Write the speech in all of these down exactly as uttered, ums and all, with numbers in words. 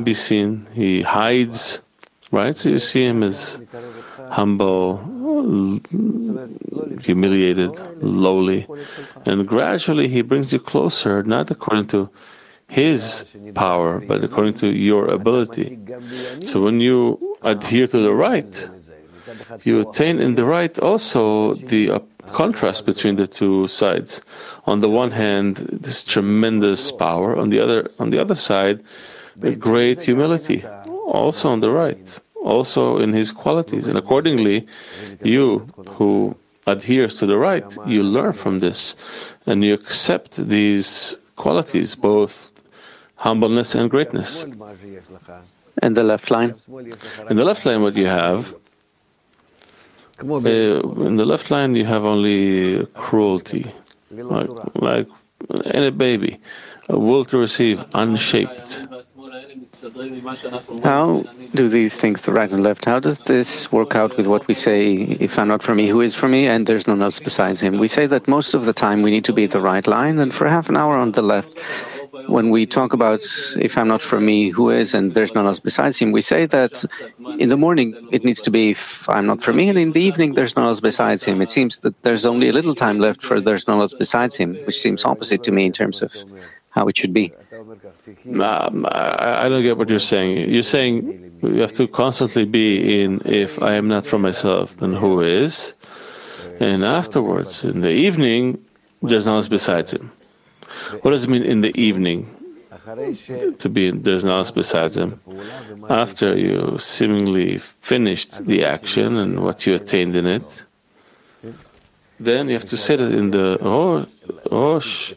can't be seen. He hides, right? So you see him as humble, humiliated, lowly. And gradually he brings you closer, not according to his power, but according to your ability. So when you adhere to the right, you attain in the right also the uh, contrast between the two sides. On the one hand, this tremendous power. On the other, on the other side, the great humility. Also on the right, also in his qualities. And accordingly, you who adheres to the right, you learn from this, and you accept these qualities, both humbleness and greatness. And the left line? In the left line, what you have, uh, in the left line, you have only cruelty, like, like in a baby, a will to receive, unshaped. How do these things, the right and left, how does this work out with what we say, if I'm not for me, who is for me, and there's none else besides him? We say that most of the time we need to be the right line, and for half an hour on the left, when we talk about if I'm not for me, who is, and there's none else besides him, we say that in the morning it needs to be if I'm not for me, and in the evening there's none else besides him. It seems that there's only a little time left for there's none else besides him, which seems opposite to me in terms of how it should be. Um, I, I don't get what you're saying. You're saying you have to constantly be in if I am not for myself, then who is? And afterwards, in the evening, there's none else besides him. What does it mean in the evening to be there's none else besides him? After you seemingly finished the action and what you attained in it, then you have to say that in the Rosh,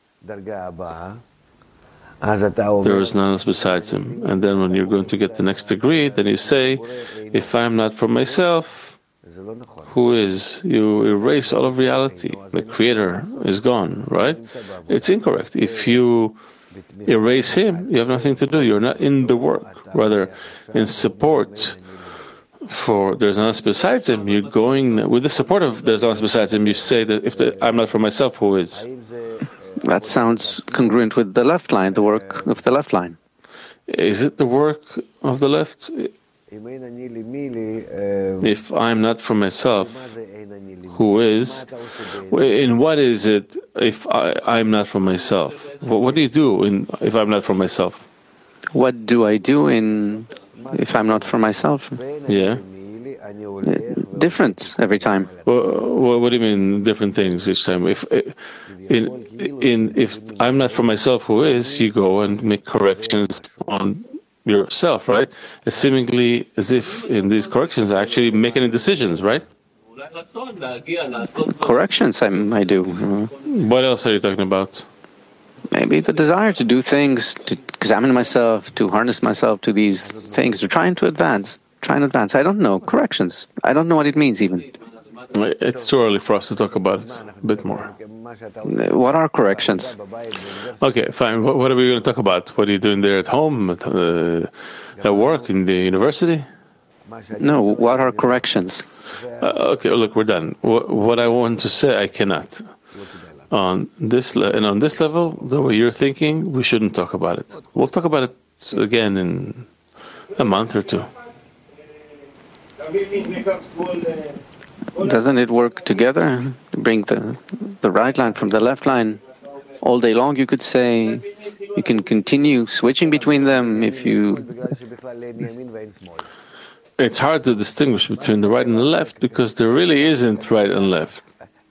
there is none else besides him. And then when you're going to get the next degree, then you say, if I'm not for myself, who is? You erase all of reality. The Creator is gone, right? It's incorrect. If you erase him, you have nothing to do. You're not in the work. Rather, in support for there's none else besides him, you're going, with the support of there's none else besides him, you say that if the, I'm not for myself, who is? That sounds congruent with the left line, the work of the left line. Is it the work of the left? If I'm not for myself, who is? In what is it if I, I'm not for myself? What, what do you do in, if I'm not for myself? What do I do in if I'm not for myself? Yeah. Different every time. Well, what do you mean different things each time? If in in if I'm not for myself, who is? You go and make corrections on yourself, right? It's seemingly as if in these corrections are actually making decisions, right? Corrections I, I do. What else are you talking about? Maybe the desire to do things, to examine myself, to harness myself to these things, to trying to advance, trying to advance. I don't know. Corrections. I don't know what it means even. It's too early for us to talk about it a bit more. What are corrections? Okay, fine. What, what are we going to talk about? What are you doing there at home, at, uh, at work, in the university? No, what are corrections? Uh, okay, look, we're done. What, what I want to say, I cannot. On this le- and on this level, the way you're thinking, we shouldn't talk about it. We'll talk about it again in a month or two. Doesn't it work together? Bring the the right line from the left line all day long, you could say. You can continue switching between them if you... It's hard to distinguish between the right and the left because there really isn't right and left.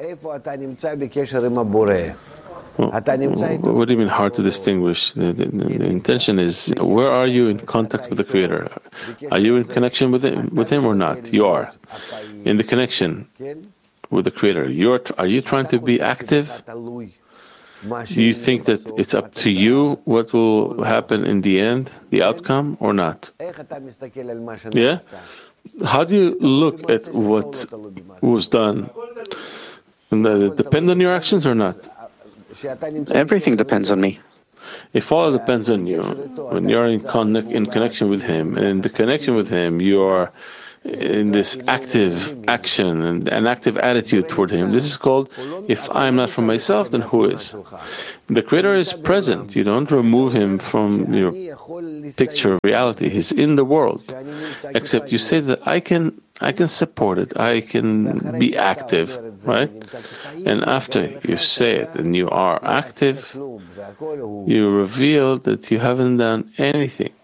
Well, what do you mean hard to distinguish? The, the, the, the intention is, you know, where are you in contact with the Creator? Are you in connection with him, with him or not? You are. In the connection with the Creator, you're, are you trying to be active? Do you think that it's up to you what will happen in the end, the outcome, or not? Yeah? How do you look at what was done? And does it depend on your actions or not? Everything depends on me. If all depends on you, when you're in, connect, in connection with Him, and in the connection with Him, you are in this active action and an active attitude toward him. This is called, if I am not from myself, then who is? The Creator is present. You don't remove him from your picture of reality. He's in the world. Except you say that I can I can support it. I can be active, right? And after you say it and you are active, you reveal that you haven't done anything.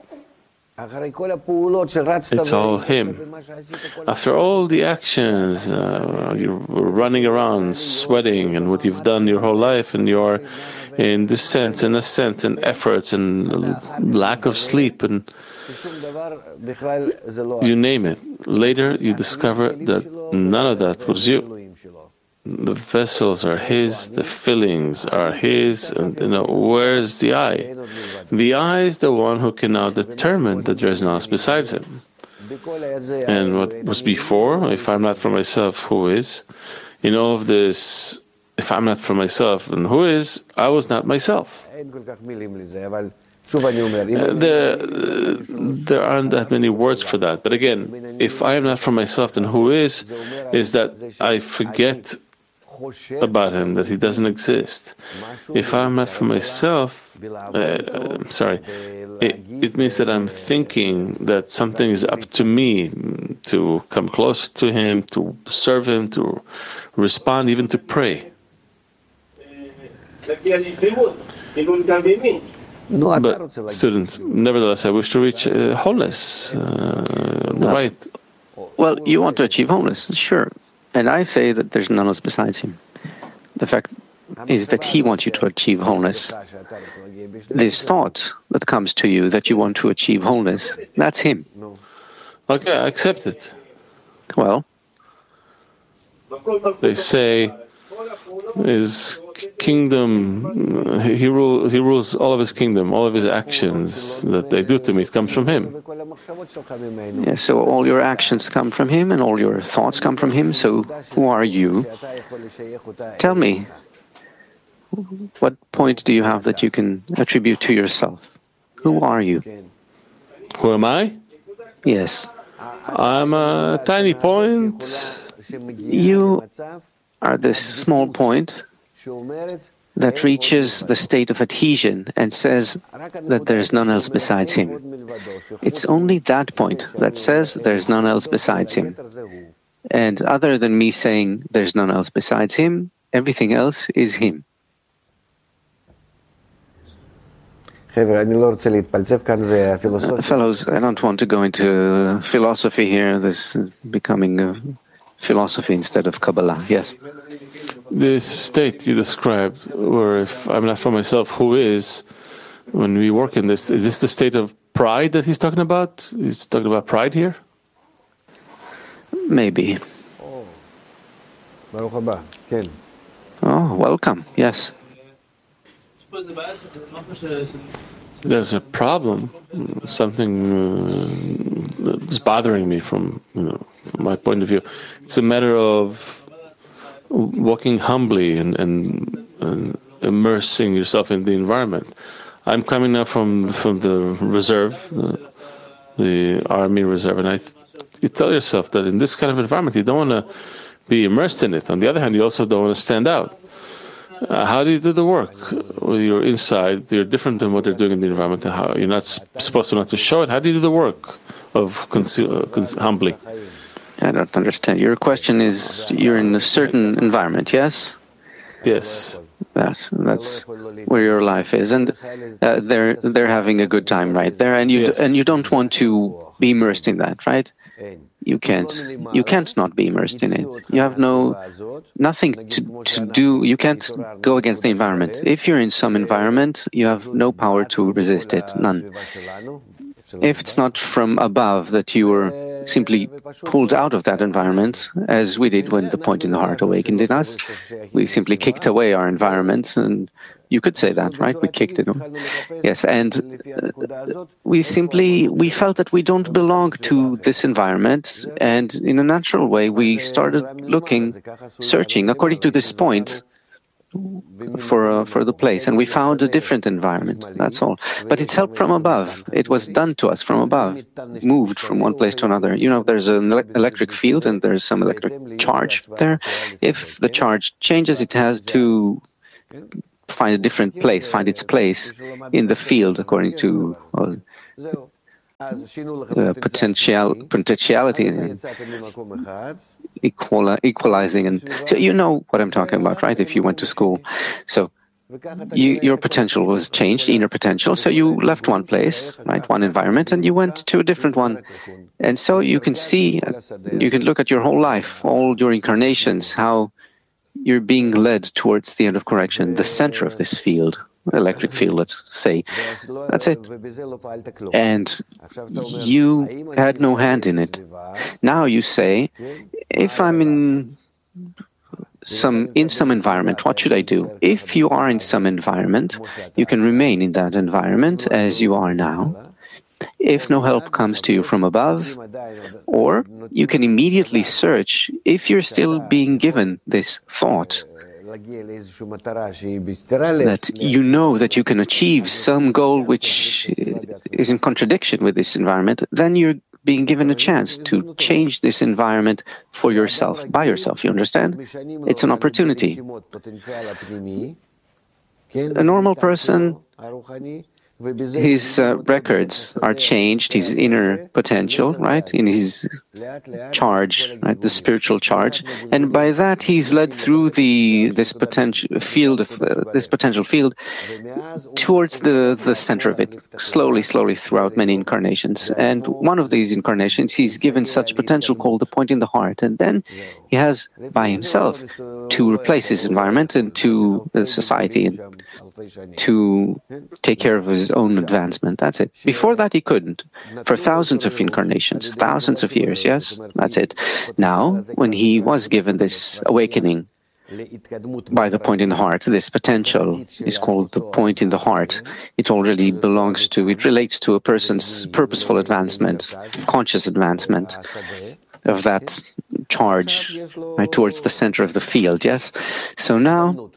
It's all him. After all the actions, uh, you're running around, sweating, and what you've done your whole life, and you're in descent and ascent and efforts and lack of sleep, and you name it. Later, you discover that none of that was you. The vessels are his, the fillings are his, and you know, where's the I? The I is the one who can now determine that there is no else besides him. And what was before, if I'm not for myself, who is? In all of this, if I'm not for myself, then who is? I was not myself. Uh, there, uh, there aren't that many words for that. But again, if I am not for myself, then who is? Is that I forget about him, that he doesn't exist. If I'm not for myself, uh, I'm sorry, it, it means that I'm thinking that something is up to me to come close to him, to serve him, to respond, even to pray. But, student, nevertheless, I wish to reach uh, wholeness, uh, right? Well, you want to achieve wholeness, sure. And I say that there's none else besides him. The fact is that he wants you to achieve wholeness. This thought that comes to you that you want to achieve wholeness, that's him. Okay, I accept it. Well, they say his kingdom, he, rule, he rules all of his kingdom, all of his actions that they do to me, it comes from him. Yeah, so all your actions come from him and all your thoughts come from him. So who are you? Tell me, what point do you have that you can attribute to yourself? Who are you? Who am I? Yes. I'm a tiny point. You are this small point that reaches the state of adhesion and says that there's none else besides him. It's only that point that says there's none else besides him. And other than me saying there's none else besides him, everything else is him. Uh, fellows, I don't want to go into philosophy here, this becoming a philosophy instead of Kabbalah. Yes. This state you described, where if I'm not for myself, who is, when we work in this, is this the state of pride that he's talking about? He's talking about pride here? Maybe. Oh, welcome, yes. There's a problem, something uh, is bothering me from, you know, from my point of view. It's a matter of walking humbly and, and, and immersing yourself in the environment. I'm coming now from from the reserve, the, the army reserve, and I, you tell yourself that in this kind of environment you don't want to be immersed in it. On the other hand, you also don't want to stand out. Uh, how do you do the work? Well, you're inside, you're different than what they're doing in the environment. How you're not supposed to not to show it. How do you do the work of conceal, uh, con- humbly? I don't understand. Your question is, you're in a certain environment, yes? Yes. That's that's where your life is, and uh, they're they're having a good time right there, and you Yes. and you don't want to be immersed in that, right? You can't you can't not be immersed in it. You have no nothing to to do. You can't go against the environment. If you're in some environment, you have no power to resist it, none. If it's not from above that you were simply pulled out of that environment, as we did when the point in the heart awakened in us, we simply kicked away our environment, and you could say that, right? We kicked it. Yes, and uh, we simply, we felt that we don't belong to this environment, and in a natural way, we started looking, searching, according to this point, for uh, for the place, and we found a different environment. That's all. But it's help from above. It was done to us from above, moved from one place to another. You know, there's an ele electric field and there's some electric charge there. If the charge changes, it has to find a different place, find its place in the field according to uh, uh, potential potentiality. Equal, equalizing, and so you know what I'm talking about, right? If you went to school, so you, your potential was changed, inner potential. So you left one place, right, one environment, and you went to a different one. And so you can see, you can look at your whole life, all your incarnations, how you're being led towards the end of correction, the center of this field, electric field, let's say. That's it. And you had no hand in it. Now you say, if I'm in some in some environment, what should I do? If you are in some environment, you can remain in that environment as you are now. If no help comes to you from above, or you can immediately search if you're still being given this thought that you know that you can achieve some goal which is in contradiction with this environment, then you're being given a chance to change this environment for yourself, by yourself, you understand? It's an opportunity. A normal person, his uh, records are changed, his inner potential, right, in his charge, right, the spiritual charge, and by that he's led through the this potential field of uh, this potential field towards the the center of it, slowly, slowly throughout many incarnations. And one of these incarnations, he's given such potential called the point in the heart, and then he has by himself to replace his environment and to the society and to take care of his own advancement. That's it. Before that, he couldn't. For thousands of incarnations, thousands of years, yes? That's it. Now, when he was given this awakening by the point in the heart, this potential is called the point in the heart. It already belongs to, it relates to a person's purposeful advancement, conscious advancement of that charge, right, towards the center of the field, yes? So now,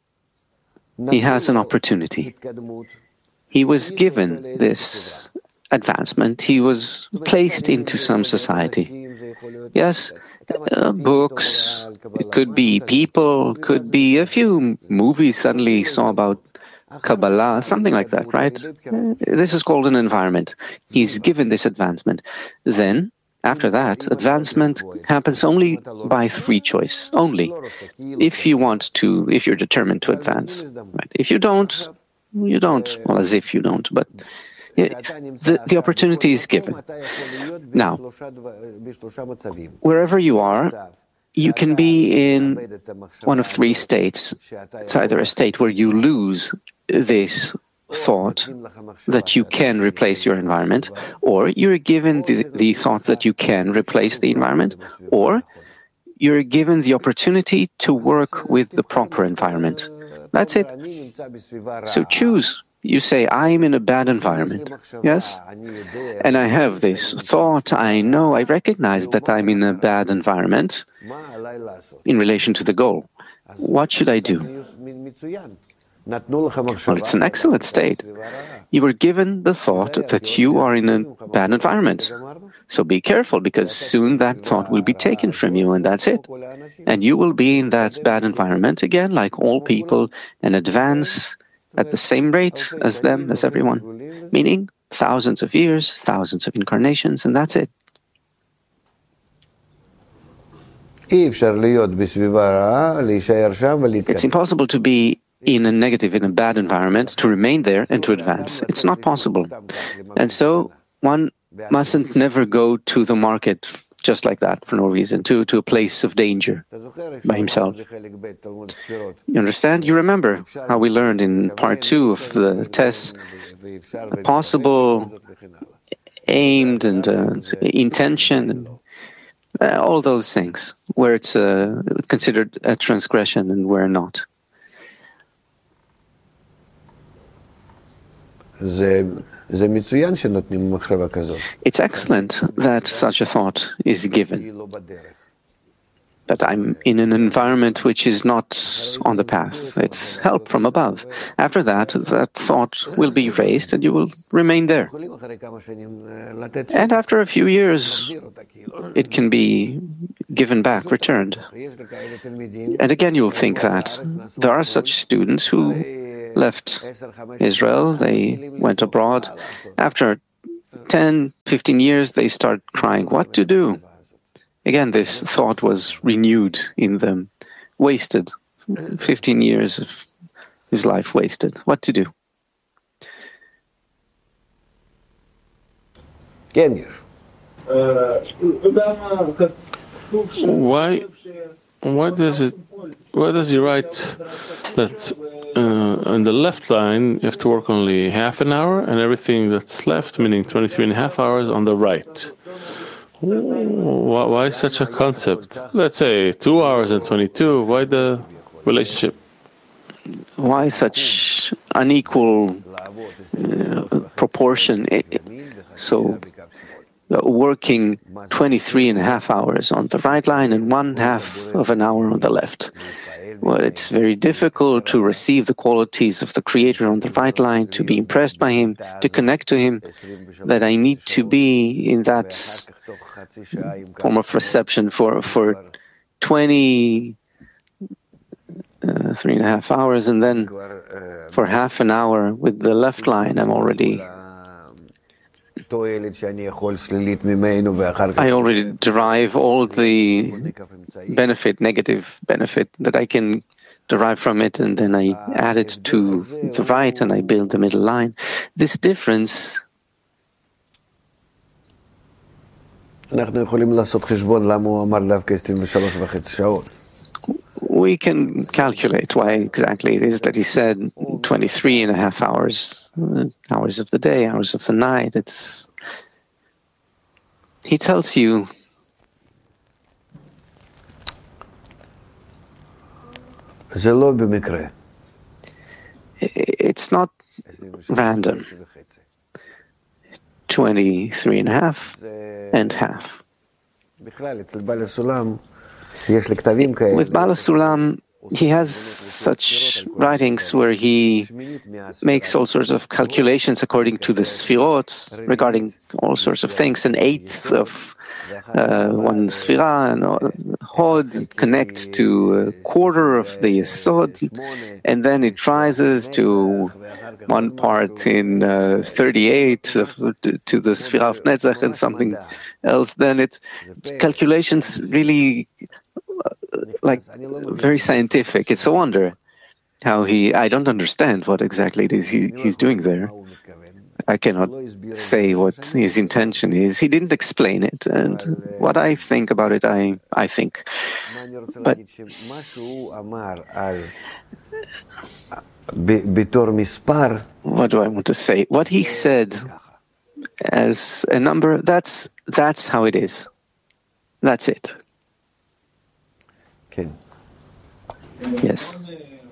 he has an opportunity. He was given this advancement. He was placed into some society. Yes, uh, books, it could be people, could be a few movies suddenly saw about Kabbalah, something like that, right? This is called an environment. He's given this advancement. Then, after that, advancement happens only by free choice, only. If you want to, if you're determined to advance. Right? If you don't, you don't. Well, as if you don't, but yeah, the, the opportunity is given. Now, wherever you are, you can be in one of three states. It's either a state where you lose this thought that you can replace your environment, or you're given the, the thought that you can replace the environment, or you're given the opportunity to work with the proper environment. That's it. So choose. You say, I'm in a bad environment. Yes? And I have this thought, I know, I recognize that I'm in a bad environment in relation to the goal. What should I do? Well, it's an excellent state. You were given the thought that you are in a bad environment. So be careful, because soon that thought will be taken from you, and that's it. And you will be in that bad environment again, like all people, and advance at the same rate as them, as everyone. Meaning, thousands of years, thousands of incarnations, and that's it. It's impossible to be in a negative, in a bad environment, to remain there and to advance. It's not possible. And so one mustn't never go to the market just like that, for no reason, to, to a place of danger by himself. You understand? You remember how we learned in part two of the tests, a possible aimed and uh, intention, and uh, all those things, where it's uh, considered a transgression and where not. It's excellent that such a thought is given. that I'm in an environment which is not on the path. It's help from above. After that, that thought will be erased and you will remain there. And after a few years, it can be given back, returned. And again, you'll think that there are such students who left Israel, they went abroad. After ten, fifteen years, they start crying, what to do? Again, this thought was renewed in them, wasted, fifteen years of his life wasted. What to do? Why, why does it, why does he write that uh, on the left line you have to work only half an hour and everything that's left, meaning twenty-three and a half hours, on the right? Why, why such a concept? Let's say two hours and twenty-two. Why the relationship? Why such unequal uh, proportion? So, uh, working twenty-three and a half hours on the right line and one half of an hour on the left. Well, it's very difficult to receive the qualities of the Creator on the right line, to be impressed by Him, to connect to Him, that I need to be in that form of reception for, for twenty, uh, three and a half hours, and then for half an hour with the left line, I'm already I already derive all the benefit, negative benefit that I can derive from it, and then I add it to the right and I build the middle line. This difference we can calculate why exactly it is that he said twenty-three and a half hours, hours of the day, hours of the night. It's he tells you it's not random. twenty-three and a half and half. With Baal HaSulam, he has such writings where he makes all sorts of calculations according to the Sfirot regarding all sorts of things. An eighth of uh, one Sfira and Hod connects to a quarter of the Yesod, and then it rises to one part in uh, thirty-eight of, to the Sfira of Netzach and something else. Then it's calculations really like very scientific. It's a wonder how he, I don't understand what exactly it is he, he's doing there. I cannot say what his intention is. He didn't explain it, and what I think about it, I, I think. But what do I want to say? What he said as a number, that's, that's how it is. That's it. Yes.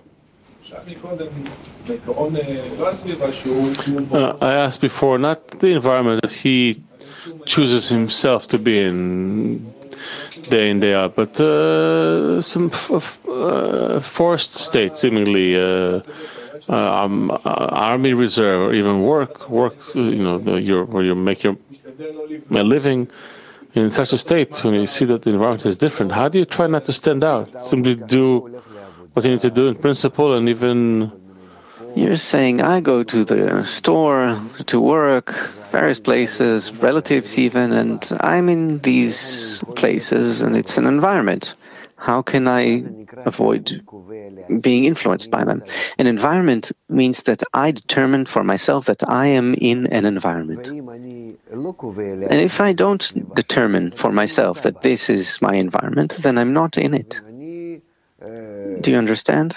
Uh, I asked before, not the environment that he chooses himself to be in day in, day out, but uh, some f f uh, forced state, seemingly uh, uh, um, uh, army reserve, or even work, work. You know, your, where you make your a living in such a state. When you see that the environment is different, how do you try not to stand out? Simply do what you need to do in principle, and even... You're saying, I go to the store, to work, various places, relatives even, and I'm in these places, and it's an environment. How can I avoid being influenced by them? An environment means that I determine for myself that I am in an environment. And if I don't determine for myself that this is my environment, then I'm not in it. Do you understand?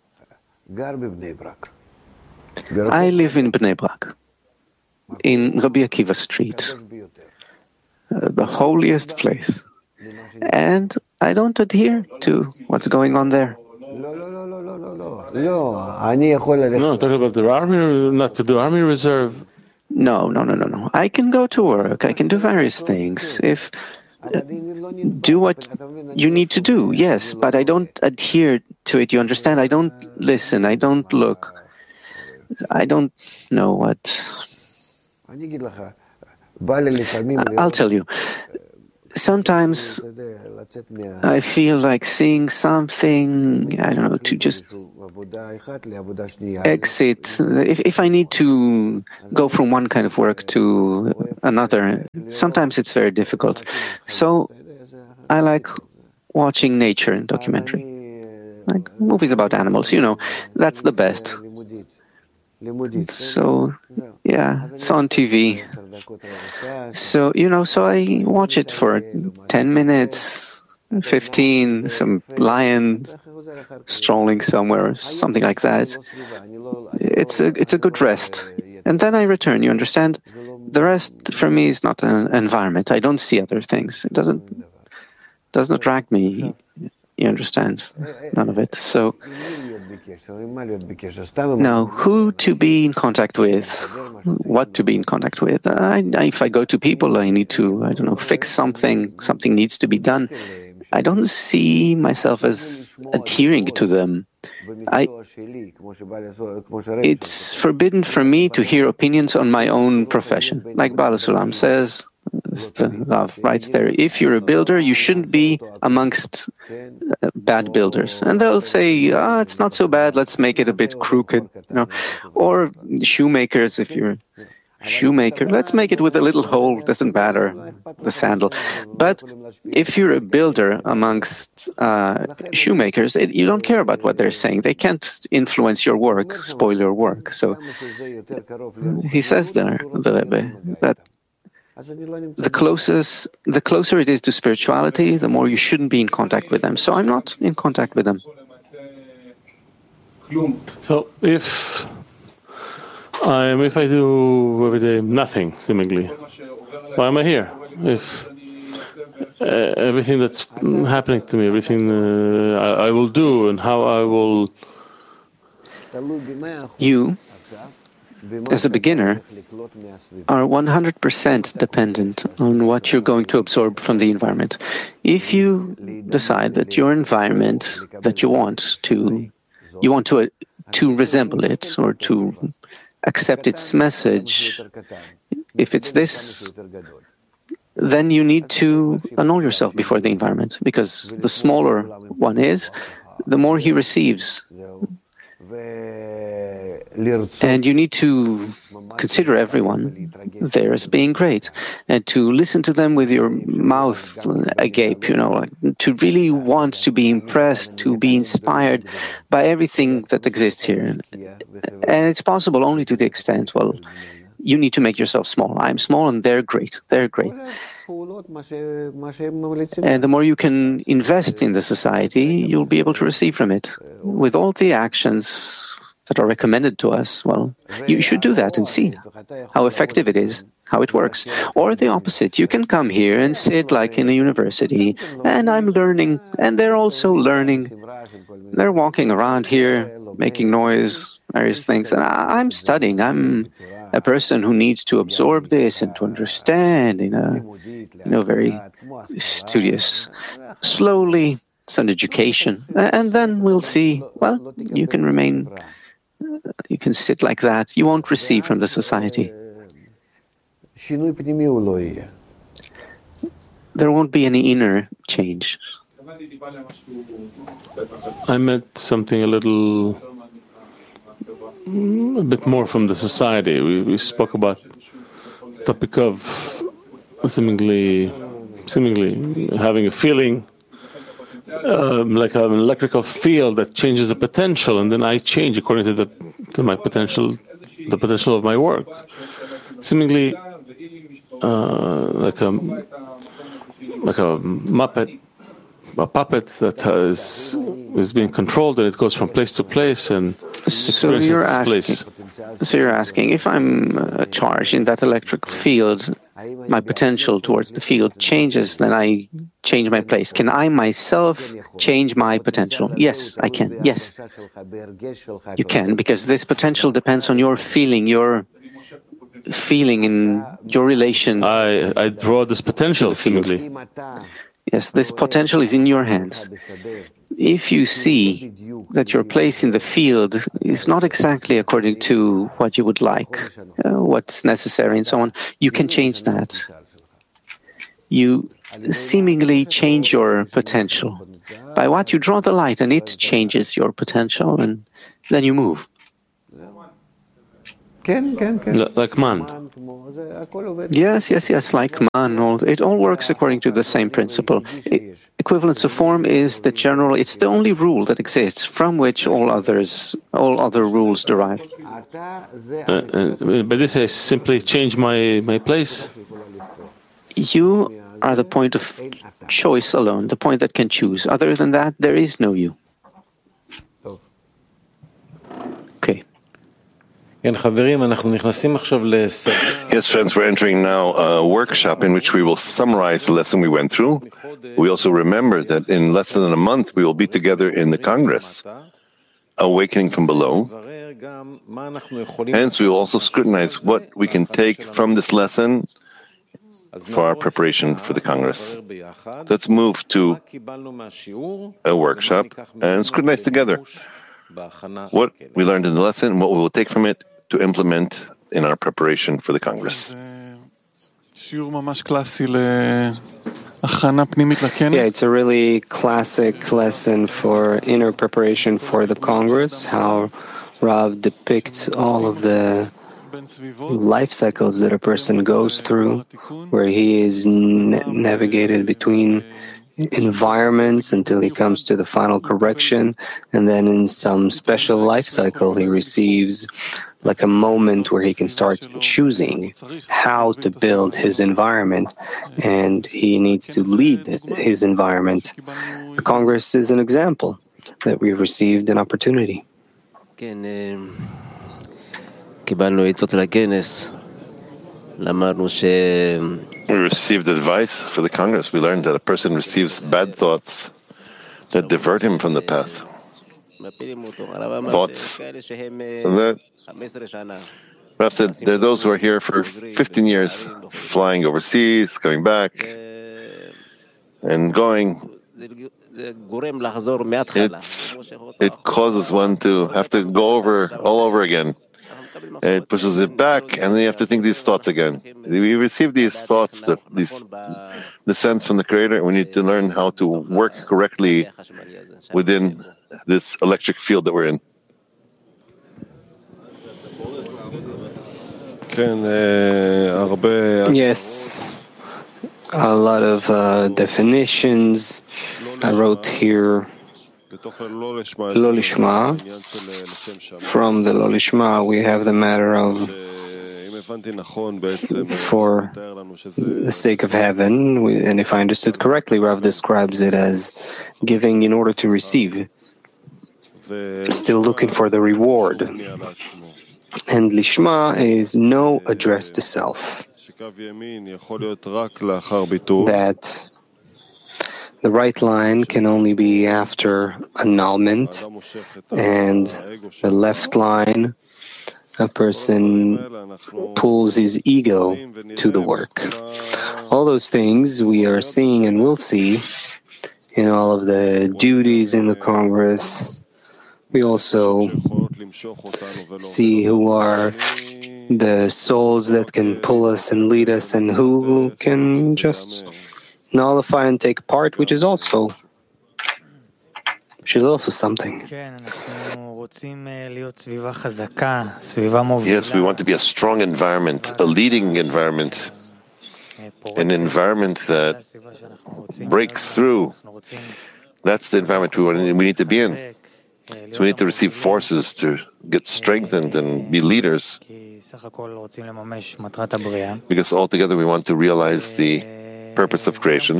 I live in Bnei Brak, in Rabbi Akiva Street, uh, the holiest place, and I don't adhere to what's going on there. No, talking about the army, not to do army reserve. No, no, no, no, no. I can go to work, I can do various things. If do what you need to do, yes, but I don't adhere to it, you understand? I don't listen, I don't look, I don't know what. I'll tell you. Sometimes I feel like seeing something, I don't know, to just exit. If, if I need to go from one kind of work to another, sometimes it's very difficult. So I like watching nature and documentary, like movies about animals, you know, that's the best. So, yeah, it's on T V. So, you know, so I watch it for ten minutes, fifteen, some lion strolling somewhere, something like that. It's a, it's a good rest. And then I return, you understand? The rest for me is not an environment. I don't see other things. It doesn't, doesn't attract me. You understand? None of it. So, now, who to be in contact with? What to be in contact with? I, if I go to people, I need to, I don't know, fix something, something needs to be done. I don't see myself as adhering to them. I, it's forbidden for me to hear opinions on my own profession. Like Baal HaSulam says, the Rav writes there, if you're a builder, you shouldn't be amongst uh, bad builders. And they'll say, ah, it's not so bad, let's make it a bit crooked. You know? Or shoemakers, if you're a shoemaker, let's make it with a little hole, doesn't matter, the sandal. But if you're a builder amongst uh, shoemakers, it, you don't care about what they're saying. They can't influence your work, spoil your work. So he says there, the Rebbe, that the closest, the closer it is to spirituality, the more you shouldn't be in contact with them. So I'm not in contact with them. So if I if I do every day nothing, seemingly, why am I here? If uh, everything that's happening to me, everything uh, I, I will do, and how I will, you, as a beginner, are one hundred percent dependent on what you're going to absorb from the environment. If you decide that your environment, that you want to, you want to, uh, to resemble it or to accept its message, if it's this, then you need to annul yourself before the environment, because the smaller one is, the more he receives. And you need to consider everyone there as being great, and to listen to them with your mouth agape, you know, like, to really want to be impressed, to be inspired by everything that exists here. And it's possible only to the extent, well, you need to make yourself small. I'm small and they're great. They're great. And the more you can invest in the society, you'll be able to receive from it. With all the actions that are recommended to us, well, you should do that and see how effective it is, how it works. Or the opposite, you can come here and sit like in a university, and I'm learning, and they're also learning. They're walking around here, making noise, various things, and I'm studying. I'm a person who needs to absorb this and to understand in a, you know, very studious, slowly. It's an education, and then we'll see. Well, you can remain. You can sit like that. You won't receive from the society. There won't be any inner change. I meant something a little, a bit more from the society. We, we spoke about the topic of seemingly, seemingly having a feeling, um, like an electrical field that changes the potential, and then I change according to the to my potential, the potential of my work. Seemingly, uh, like a like a muppet. A puppet that is is being controlled, and it goes from place to place and experiences so you're asking, place. So you're asking, if I'm uh, charged in that electric field, my potential towards the field changes, then I change my place. Can I myself change my potential? Yes, I can. Yes, you can, because this potential depends on your feeling, your feeling in your relation. I, I draw this potential, seemingly. Yes, this potential is in your hands. If you see that your place in the field is not exactly according to what you would like, uh, what's necessary and so on, you can change that. You seemingly change your potential. By what you draw the light, and it changes your potential, and then you move. Like man. Yes, yes, yes, like man. It all works according to the same principle. E- equivalence of form is the general, it's the only rule that exists from which all others, all other rules derive. Uh, uh, by this I simply change my, my place. You are the point of choice alone, the point that can choose. Other than that, there is no you. Okay. Yes, friends, we're entering now a workshop in which we will summarize the lesson we went through. We also remember that in less than a month we will be together in the Congress, Awakening from Below. Hence, we will also scrutinize what we can take from this lesson for our preparation for the Congress. Let's move to a workshop and scrutinize together what we learned in the lesson and what we will take from it to implement in our preparation for the Congress. Yeah, it's a really classic lesson for inner preparation for the Congress, how Rav depicts all of the life cycles that a person goes through, where he is na- navigated between environments until he comes to the final correction, and then in some special life cycle he receives like a moment where he can start choosing how to build his environment, and he needs to lead his environment. The Congress is an example that we've received an opportunity. We received advice for the Congress. We learned that a person receives bad thoughts that divert him from the path. Thoughts that, Rav said, there are those who are here for fifteen years, flying overseas, coming back, and going. It's, it causes one to have to go over all over again. It pushes it back, and then you have to think these thoughts again. We receive these thoughts, the, these the sense from the Creator, and we need to learn how to work correctly within this electric field that we're in. Yes, a lot of uh, definitions. I wrote here Lo Lishma. From the Lo Lishma, we have the matter of for the sake of heaven. We, and if I understood correctly, Rav describes it as giving in order to receive, still looking for the reward. And Lishma is no address to self. That the right line can only be after annulment, and the left line, a person pulls his ego to the work. All those things we are seeing and will see in all of the duties in the Congress. We also see who are the souls that can pull us and lead us, and who can just nullify and take part, which is also which is also something. Yes, we want to be a strong environment, a leading environment, an environment that breaks through. That's the environment we want, we need to be in. So we need to receive forces to get strengthened and be leaders, because altogether we want to realize the purpose of creation.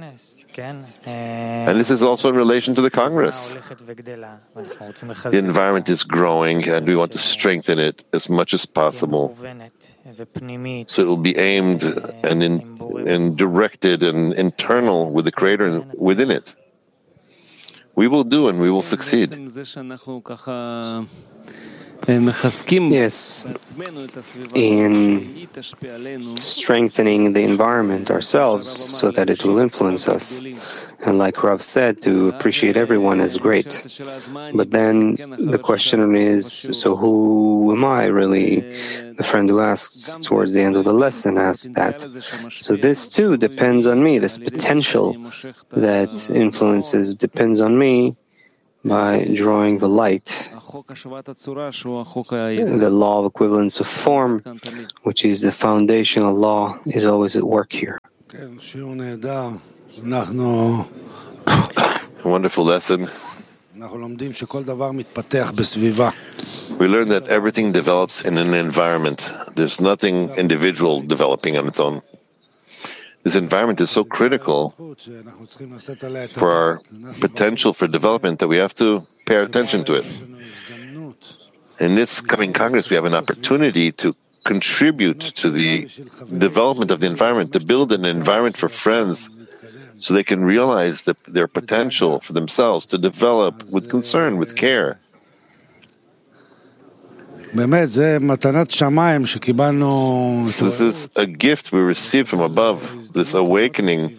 And this is also in relation to the Congress. The environment is growing, and we want to strengthen it as much as possible, so it will be aimed and, in, and directed and internal with the Creator and within it. We will do, and we will succeed. Yes, in strengthening the environment ourselves so that it will influence us. And like Rav said, to appreciate everyone is great. But then the question is, so who am I really? The friend who asks towards the end of the lesson asks that. So this too depends on me. This potential that influences depends on me by drawing the light. The law of equivalence of form, which is the foundational law, is always at work here. A wonderful lesson. We learn that everything develops in an environment. There's nothing individual developing on its own. This environment is so critical for our potential for development that we have to pay attention to it. In this coming Congress, we have an opportunity to contribute to the development of the environment, to build an environment for friends so they can realize the, their potential for themselves, to develop with concern, with care. This is a gift we received from above, this awakening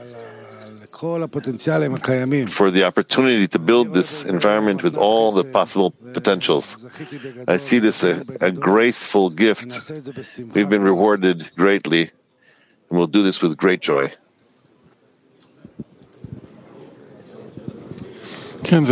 for the opportunity to build this environment with all the possible potentials. I see this a, a graceful gift. We've been rewarded greatly, and we'll do this with great joy. What's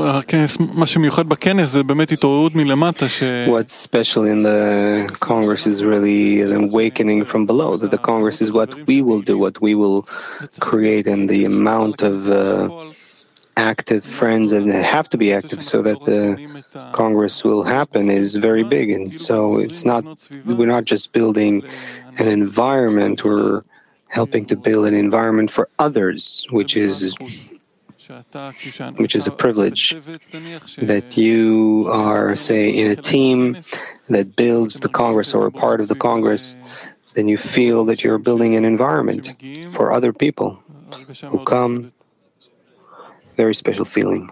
special in the Congress is really an awakening from below, that the Congress is what we will do, what we will create, and the amount of uh, active friends, and they have to be active so that the Congress will happen, is very big. And so it's not, we're not just building an environment, we're helping to build an environment for others, which is which is a privilege, that you are, say, in a team that builds the Congress or a part of the Congress, then you feel that you're building an environment for other people who come. Very special feeling.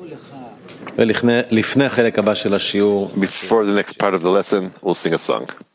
Before the next part of the lesson, we'll sing a song.